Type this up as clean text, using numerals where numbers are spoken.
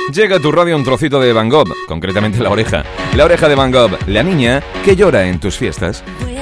Llega a tu radio un trocito de Van Gogh, concretamente la oreja. La oreja de Van Gogh, la niña que llora en tus fiestas.